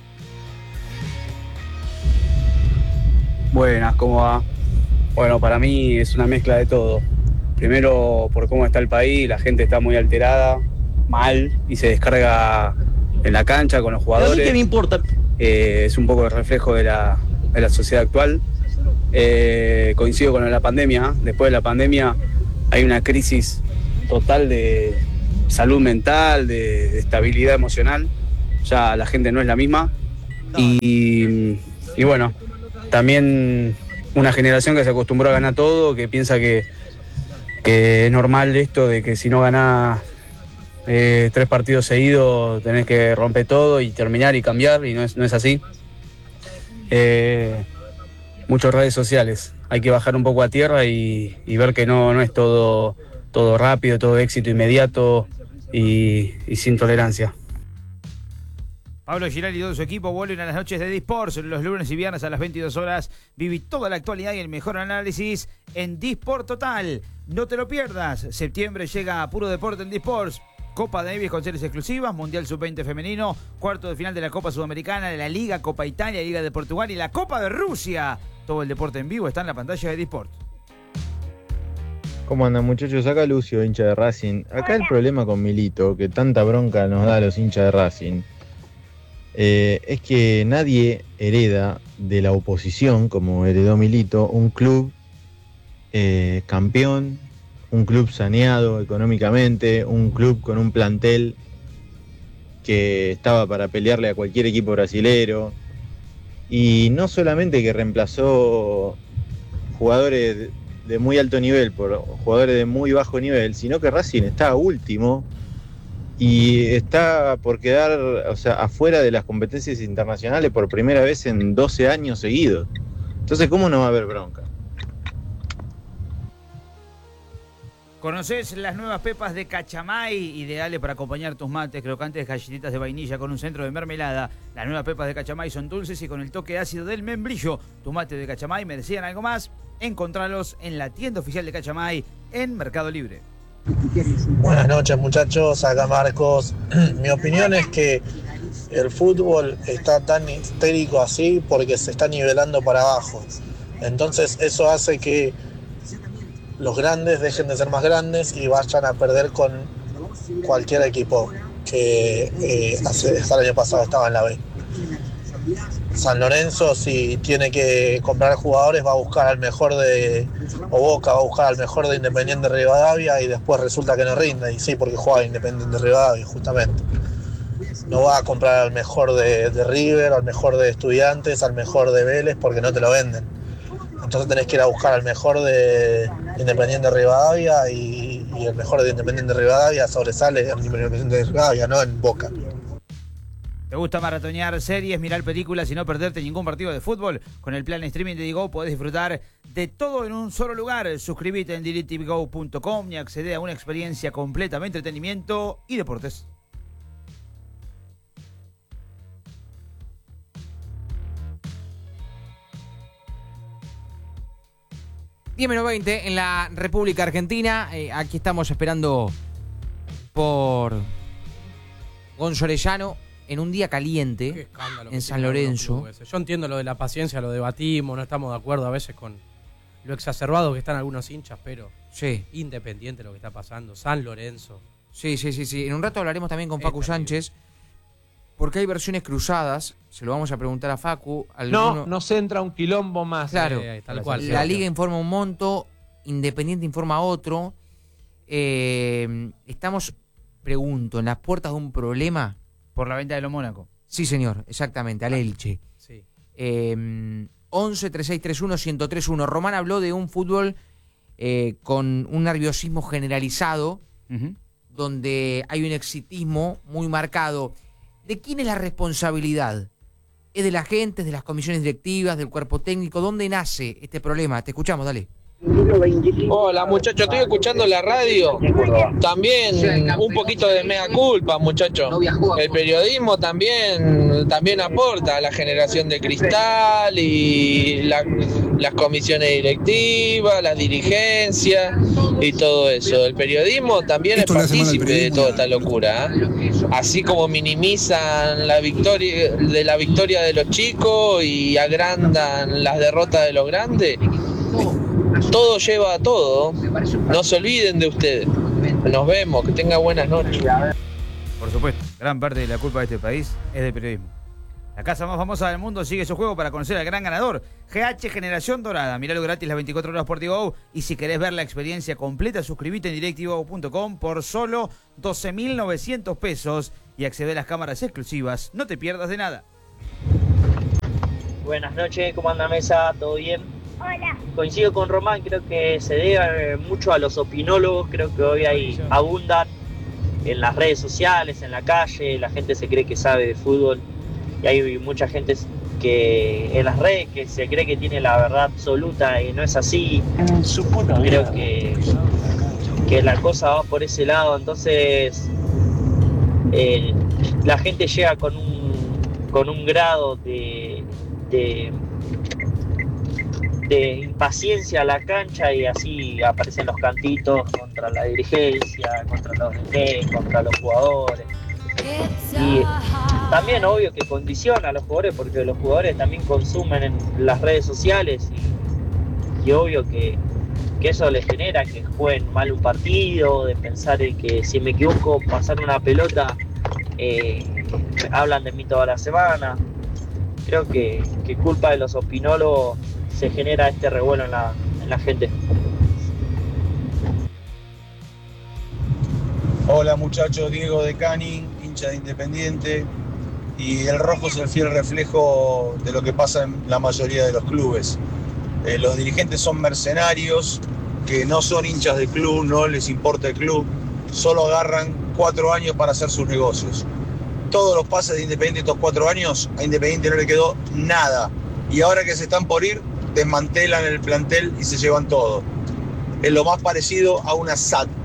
Buenas, ¿cómo va? Bueno, para mí es una mezcla de todo. Primero, por cómo está el país, la gente está muy alterada, mal, y se descarga en la cancha con los jugadores. ¿A mí qué me importa? Eh, es un poco el reflejo de la, de la sociedad actual. Eh, coincido con la pandemia. Después de la pandemia hay una crisis total de salud mental, de, de estabilidad emocional. Ya la gente no es la misma. Y, y bueno, también una generación que se acostumbró a ganar todo, que piensa que, que es normal esto de que si no ganás eh, tres partidos seguidos tenés que romper todo y terminar y cambiar, y no es, no es así. Eh, muchas redes sociales, hay que bajar un poco a tierra y, y ver que no, no es todo, todo rápido, todo éxito inmediato y, y sin tolerancia. Pablo Giraldi y todo su equipo vuelven a las noches de Disports los lunes y viernes a las veintidós horas. Viví toda la actualidad y el mejor análisis en Disport Total. No te lo pierdas. Septiembre llega a Puro Deporte en Disports. Copa Davis con series exclusivas, Mundial sub veinte femenino, cuarto de final de la Copa Sudamericana, de la Liga, Copa Italia, Liga de Portugal y la Copa de Rusia. Todo el deporte en vivo está en la pantalla de Disport. ¿Cómo andan, muchachos? Acá Lucio, hincha de Racing. Acá el problema con Milito, que tanta bronca nos da a los hinchas de Racing, eh, es que nadie hereda de la oposición, como heredó Milito, un club eh, campeón, un club saneado económicamente, un club con un plantel que estaba para pelearle a cualquier equipo brasilero. Y no solamente que reemplazó jugadores de muy alto nivel por jugadores de muy bajo nivel, sino que Racing está último y está por quedar, o sea, afuera de las competencias internacionales por primera vez en doce años seguidos. Entonces, ¿cómo no va a haber bronca? ¿Conoces las nuevas pepas de Cachamay? Ideales para acompañar tus mates, crocantes galletitas de vainilla con un centro de mermelada. Las nuevas pepas de Cachamay son dulces y con el toque ácido del membrillo. Tu mate de Cachamay merecían algo más. Encontralos en la tienda oficial de Cachamay en Mercado Libre. Buenas noches, muchachos, acá Marcos. Mi opinión es que el fútbol está tan histérico así porque se está nivelando para abajo. Entonces eso hace que los grandes dejen de ser más grandes y vayan a perder con cualquier equipo que eh, hace, hasta el año pasado estaba en la B. San Lorenzo, si tiene que comprar jugadores, va a buscar al mejor de, o Boca va a buscar al mejor de Independiente Rivadavia y después resulta que no rinde, y sí, porque juega Independiente Rivadavia, justamente. No va a comprar al mejor de, de River, al mejor de Estudiantes, al mejor de Vélez, porque no te lo venden. Entonces tenés que ir a buscar al mejor de Independiente Rivadavia y, y el mejor de Independiente Rivadavia sobresale en Independiente Rivadavia, no en Boca. ¿Te gusta maratonear series, mirar películas y no perderte ningún partido de fútbol? Con el plan streaming de Digo podés disfrutar de todo en un solo lugar. Suscríbete en direct t v go punto com y accede a una experiencia completamente entretenimiento y deportes. diez menos veinte en la República Argentina. Eh, aquí estamos esperando por Gonzo Orellano en un día caliente en San Lorenzo. Yo entiendo lo de la paciencia, lo debatimos, no estamos de acuerdo a veces con lo exacerbado que están algunos hinchas, pero sí, independiente de lo que está pasando. San Lorenzo. Sí, sí, sí, sí. En un rato hablaremos también con Facu Sánchez, porque hay versiones cruzadas. Se lo vamos a preguntar a Facu. Alguno... No, nos entra un quilombo más. Claro, eh, tal cual. La Liga informa un monto, Independiente informa otro. Eh, estamos, pregunto, en las puertas de un problema. Por la venta de los Mónaco. Sí, señor, exactamente, al Elche. Sí. Eh, once, treinta y seis, treinta y uno, ciento tres uno. Román habló de un fútbol eh, con un nerviosismo generalizado, uh-huh, donde hay un exitismo muy marcado. ¿De quién es la responsabilidad? ¿Es de la gente, es de las comisiones directivas, del cuerpo técnico? ¿Dónde nace este problema? Te escuchamos, dale. Hola muchachos, estoy escuchando la radio. También un poquito de mea culpa, muchachos. El periodismo también, también aporta a la generación de cristal y la, las comisiones directivas, las dirigencias y todo eso. El periodismo también es partícipe de toda esta locura, ¿eh? Así como minimizan la victoria de la victoria de los chicos y agrandan las derrotas de los grandes. Todo lleva a todo. No se olviden de ustedes. Nos vemos, que tenga buenas noches. Por supuesto, gran parte de la culpa de este país es del periodismo. La casa más famosa del mundo sigue su juego para conocer al gran ganador, G H Generación Dorada. Miralo gratis las veinticuatro horas por Tigo. Y si querés ver la experiencia completa, suscríbete en direct t v go punto com por solo doce mil novecientos pesos y accede a las cámaras exclusivas. No te pierdas de nada. Buenas noches, ¿cómo anda mesa? ¿Todo bien? Hola. Coincido con Román, creo que se debe mucho a los opinólogos, creo que hoy hay abundan en las redes sociales, en la calle, la gente se cree que sabe de fútbol y hay mucha gente que en las redes que se cree que tiene la verdad absoluta y no es así. Creo que, que la cosa va por ese lado, entonces eh, la gente llega con un, con un grado de... de de impaciencia a la cancha y así aparecen los cantitos contra la dirigencia, contra los D N, contra los jugadores. Y también obvio que condiciona a los jugadores porque los jugadores también consumen en las redes sociales y, y obvio que, que eso les genera que jueguen mal un partido, de pensar en que si me equivoco pasar una pelota, eh, hablan de mí toda la semana. Creo que, que culpa de los opinólogos se genera este revuelo en la, en la gente. Hola muchachos, Diego de Canning, hincha de Independiente, y el rojo es el fiel reflejo de lo que pasa en la mayoría de los clubes. Eh, los dirigentes son mercenarios que no son hinchas de club, no les importa el club, solo agarran cuatro años para hacer sus negocios. Todos los pases de Independiente estos cuatro años, a Independiente no le quedó nada. Y ahora que se están por ir, desmantelan el plantel y se llevan todo. Es lo más parecido a una S A T.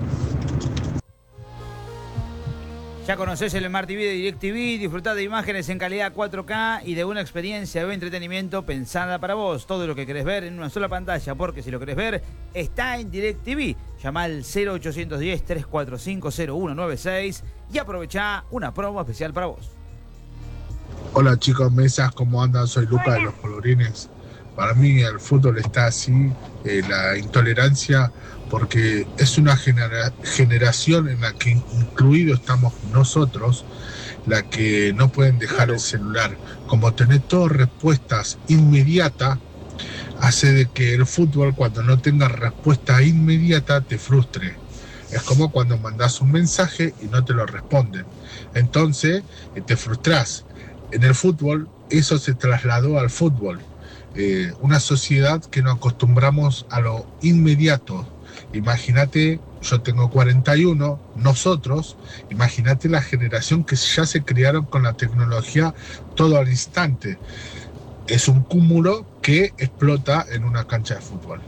Ya conocés el Smart T V de DirecTV, disfrutá de imágenes en calidad cuatro K y de una experiencia de entretenimiento pensada para vos. Todo lo que querés ver en una sola pantalla, porque si lo querés ver, está en DirecTV. Llama al cero ochocientos diez, trescientos cuarenta y cinco, cero uno noventa y seis y aprovechá una promo especial para vos. Hola chicos, mesas, ¿cómo andan? Soy Luca de los Colorines. Para mí el fútbol está así, eh, la intolerancia, porque es una genera- generación en la que incluido estamos nosotros, la que no pueden dejar el celular. Como tener todas respuestas inmediatas, hace de que el fútbol, cuando no tenga respuesta inmediata, te frustre. Es como cuando mandas un mensaje y no te lo responden. Entonces, eh, te frustras. En el fútbol, eso se trasladó al fútbol. Eh, una sociedad que nos acostumbramos a lo inmediato. Imagínate, yo tengo cuarenta y uno, nosotros, imagínate la generación que ya se criaron con la tecnología todo al instante. Es un cúmulo que explota en una cancha de fútbol.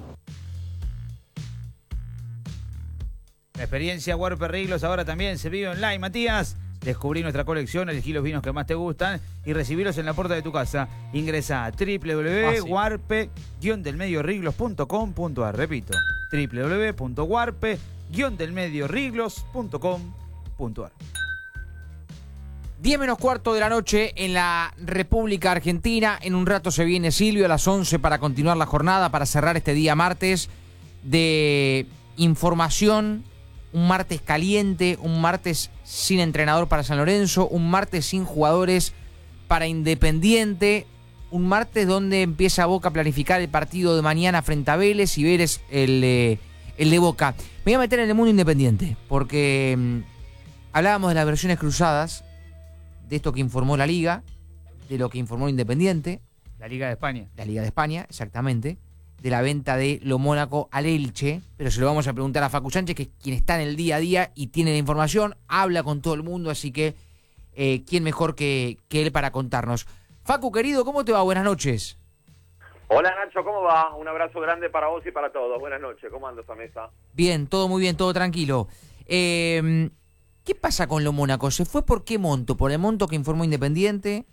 La experiencia Warpe Riglos ahora también se vive online, Matías. Descubrí nuestra colección, elegí los vinos que más te gustan y recibirlos en la puerta de tu casa. Ingresa a w w w punto warpe guion del medio riglos punto com punto a r. Repito, w w w punto warpe guion del medio riglos punto com punto a r. diez menos cuarto de la noche en la República Argentina. En un rato se viene Silvio a las once para continuar la jornada, para cerrar este día martes de información. Un martes caliente, un martes sin entrenador para San Lorenzo, un martes sin jugadores para Independiente, un martes donde empieza Boca a planificar el partido de mañana frente a Vélez y Vélez el, eh, el de Boca. Me voy a meter en el mundo independiente, porque mmm, hablábamos de las versiones cruzadas, de esto que informó la Liga, de lo que informó Independiente. La Liga de España. La Liga de España, exactamente. De la venta de Lo Mónaco al Elche, pero se lo vamos a preguntar a Facu Sánchez, que es quien está en el día a día y tiene la información, habla con todo el mundo, así que eh, quién mejor que, que él para contarnos. Facu, querido, ¿cómo te va? Buenas noches. Hola Nacho, ¿cómo va? Un abrazo grande para vos y para todos. Buenas noches, ¿cómo anda esa mesa? Bien, todo muy bien, todo tranquilo. Eh, ¿Qué pasa con Lo Mónaco? ¿Se fue por qué monto? ¿Por el monto que informó Independiente?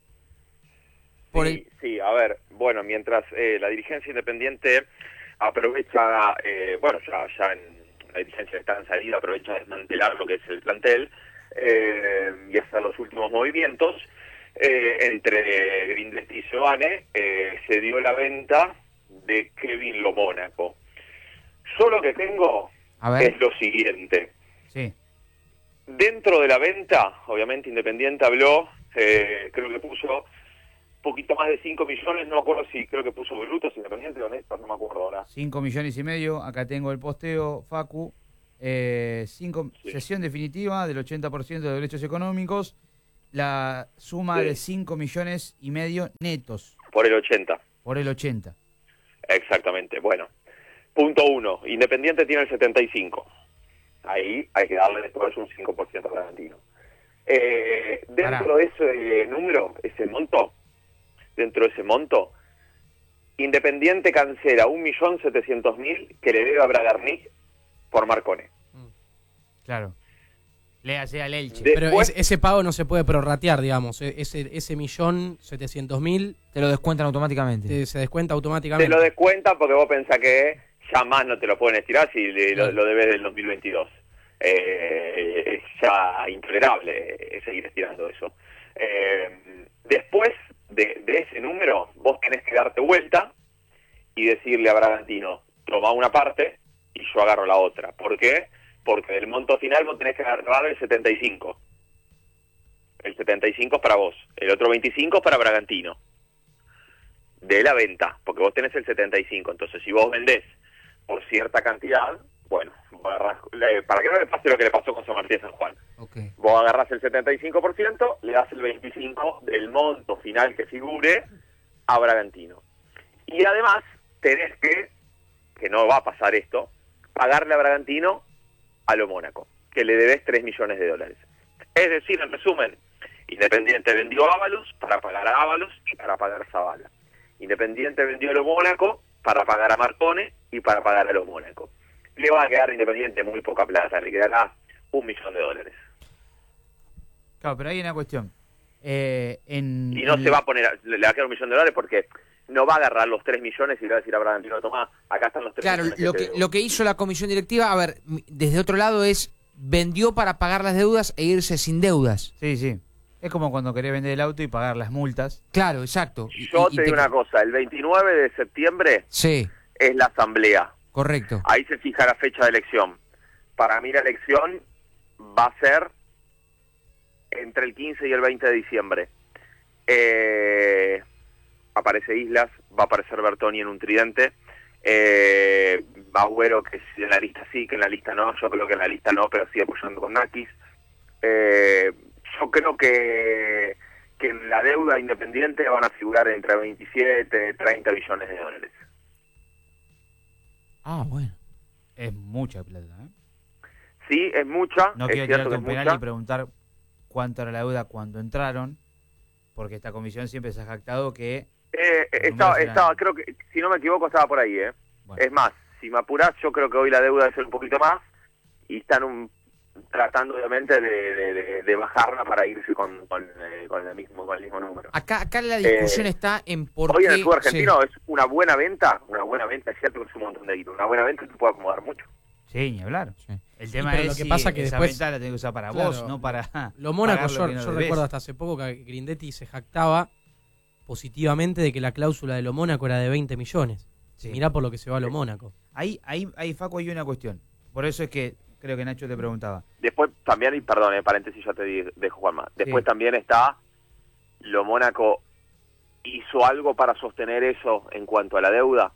Por sí, el... sí, a ver, bueno, mientras eh, la dirigencia independiente aprovecha, eh, bueno, ya, ya en la dirigencia está en salida, aprovecha de desmantelar lo que es el plantel eh, y hacer los últimos movimientos, eh, entre Grindetti y Giovane eh, se dio la venta de Kevin Lo Mónaco. Yo lo que tengo es lo siguiente. Sí. Dentro de la venta, obviamente Independiente habló, eh, creo que puso poquito más de cinco millones, no me acuerdo si creo que puso brutos, Independiente o Néstor, no me acuerdo ahora. cinco millones y medio, acá tengo el posteo, Facu. Eh, cinco, sí. Sesión definitiva del ochenta por ciento de derechos económicos, la suma sí. de cinco millones y medio netos. Por el ochenta. Por el ochenta. Exactamente, bueno. Punto uno, Independiente tiene el setenta y cinco. Ahí hay que darle después un cinco por ciento al Argentino. Eh, dentro Pará. de ese número, ese monto, dentro de ese monto, Independiente cancela un millón setecientos mil que le debe a Bragarnik por Marcone. Claro. Le hace al Elche. Después, pero ese, ese pago no se puede prorratear, digamos. Ese, ese millón setecientos mil... Te lo descuentan automáticamente. Te, se descuenta automáticamente. Te lo descuentan porque vos pensás que ya más no te lo pueden estirar si le, lo, lo debes del dos mil veintidós. Eh, es ya intolerable seguir estirando eso. Eh, después de, de ese número, vos tenés que darte vuelta y decirle a Bragantino, toma una parte y yo agarro la otra. ¿Por qué? Porque del monto final vos tenés que agarrar el setenta y cinco. El setenta y cinco es para vos. El otro veinticinco es para Bragantino. De la venta, porque vos tenés el setenta y cinco. Entonces, si vos vendés por cierta cantidad, bueno, vos agarrás, le- para que no le pase lo que le pasó con San Martín de San Juan. Okay. Vos agarrás el setenta y cinco por ciento, le das el veinticinco por ciento del monto final que figure a Bragantino. Y además, tenés que, que no va a pasar esto, pagarle a Bragantino a lo Mónaco, que le debes tres millones de dólares. Es decir, en resumen, Independiente vendió a Ábalos para pagar a Ábalos y para pagar a Zavala. Independiente vendió a lo Mónaco para pagar a Marcone y para pagar a lo Mónaco. Le va a quedar a Independiente muy poca plata, le quedará un millón de dólares. Claro, pero hay una cuestión. Eh, en, Y no en- se va a poner, a- le va a quedar un millón de dólares porque no va a agarrar los tres millones y le va a decir a Bragantino, tomá, acá están los tres Claro, millones. lo te que, debo". lo que hizo la comisión directiva, a ver, m- desde otro lado es, vendió para pagar las deudas e irse sin deudas. Sí, sí. Es como cuando querés vender el auto y pagar las multas. Claro, exacto. Y- Yo y- y te digo una cosa, el veintinueve de septiembre Sí, es la asamblea. correcto. Ahí se fija la fecha de elección. Para mí la elección va a ser entre el quince y el veinte de diciembre. Eh, aparece Islas, va a aparecer Bertoni en un tridente. Eh, Agüero, que en la lista sí, que en la lista no. Yo creo que en la lista no, pero sí apoyando con Nakis. Eh, yo creo que, que en la deuda independiente van a figurar entre veintisiete, treinta millones de dólares. Ah, bueno. Es mucha plata, ¿eh? Sí, es mucha, No es quiero cierto tirarte que un es penal mucha. y preguntar cuánto era la deuda cuando entraron, porque esta comisión siempre se ha jactado que... Eh, Los estaba, números eran- estaba, creo que, si no me equivoco, estaba por ahí, ¿eh? Bueno. Es más, si me apurás, yo creo que hoy la deuda debe ser un poquito más y están un, tratando, obviamente, de, de, de- de bajarla para irse con, con, eh, con el mismo con el mismo número. Acá, acá la discusión Eh, está en por Hoy qué... en el fútbol sí. argentino es una buena venta, una buena venta, es cierto que es un montón de guita, una buena venta te puede acomodar mucho. Sí, ni hablar. El Sí, tema pero es lo que si pasa que esa después- venta la tenés que usar para Claro, vos, no para... Lo Mónaco, pagar lo yo, que no yo debes. recuerdo hasta hace poco que Grindetti se jactaba positivamente de que la cláusula de lo Mónaco era de veinte millones. Sí. Mirá por lo que se va a lo Mónaco. Ahí, ahí, ahí, Facu, hay una cuestión. Por eso es que creo que Nacho te preguntaba. Después también, y perdón, eh, paréntesis, ya te di- dejo Juanma. Después Sí. también está, lo Mónaco hizo algo para sostener eso en cuanto a la deuda.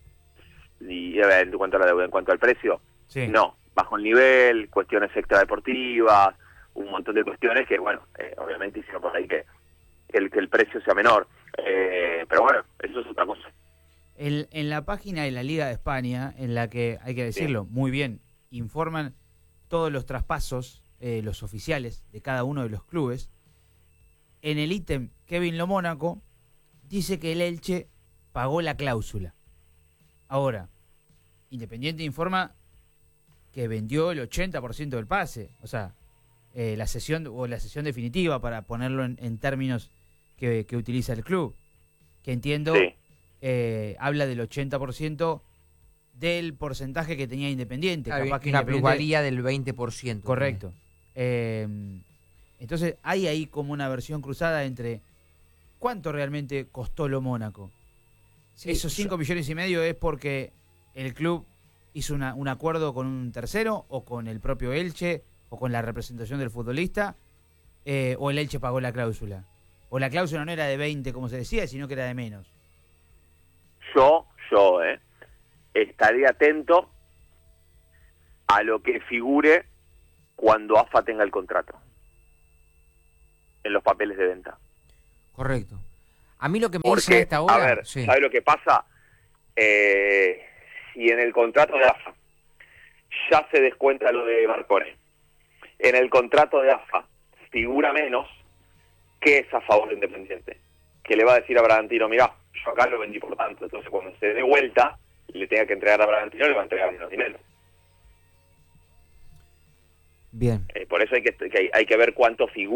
Y eh, en cuanto a la deuda, en cuanto al precio, Sí. no. Bajo el nivel, cuestiones extradeportivas, un montón de cuestiones que, bueno, eh, obviamente hicieron por ahí que, que, el, que el precio sea menor. Eh, pero bueno, eso es otra cosa. El- en la página de la Liga de España, en la que, hay que decirlo, muy bien, informan todos los traspasos, eh, los oficiales de cada uno de los clubes. En el ítem Kevin Lo Mónaco dice que el Elche pagó la cláusula. Ahora, Independiente informa que vendió el ochenta por ciento del pase, o sea, eh, la sesión o la sesión definitiva, para ponerlo en, en términos que, que utiliza el club, que entiendo Sí. eh, habla del ochenta por ciento del porcentaje que tenía Independiente. Claro, Capaz que una Independiente- plusvalía del veinte por ciento. Correcto. Eh, entonces hay ahí como una versión cruzada entre cuánto realmente costó lo Mónaco. Sí, ¿Esos yo- cinco millones y medio es porque el club hizo una- un acuerdo con un tercero o con el propio Elche o con la representación del futbolista eh, o el Elche pagó la cláusula? O la cláusula no era de veinte como se decía, sino que era de menos. Yo, yo, eh, estaré atento a lo que figure cuando A F A tenga el contrato en los papeles de venta. Correcto. A mí lo que me dice a Porque, esta hora... a ver, sí. ¿sabe lo que pasa? Eh, si en el contrato de A F A ya se descuenta lo de Marcone, en el contrato de A F A figura menos, que es a favor de Independiente, que le va a decir a Bragantino, mirá, yo acá lo vendí por tanto, entonces cuando se dé vuelta, le tenga que entregar a Bragantino, le va a entregar menos dinero. Bien. Eh, por eso hay que, que hay, hay que ver cuánto figura.